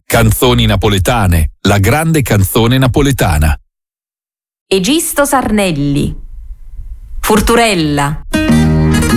Canzoni napoletane, la grande canzone napoletana. Egisto Sarnelli, Furturella,